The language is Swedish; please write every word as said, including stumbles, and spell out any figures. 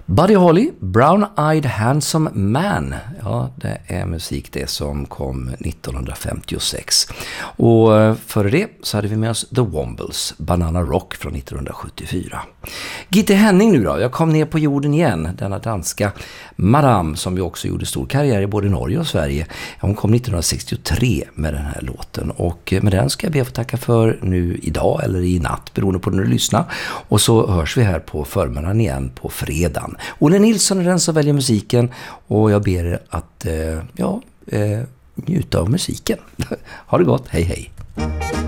Buddy Holly, Brown-Eyed Handsome Man. Ja, det är musik det som kom nittonhundrafemtiosex. Och före det så hade vi med oss The Wombles, Banana Rock från nittonhundrasjuttiofyra. Gitte Henning nu då, jag kom ner på jorden igen. Denna danska madame som ju också gjorde stor karriär i både Norge och Sverige. Hon kom nittonhundrasextiotre med den här låten. Och med den ska jag be att få tacka för nu idag eller i natt, beroende på när du lyssnar. Och så hörs vi här på förmiddagen igen på fredagen. Olle Nilsson är den som väljer musiken och jag ber er att eh, ja, eh, njuta av musiken. Ha det gott, hej hej.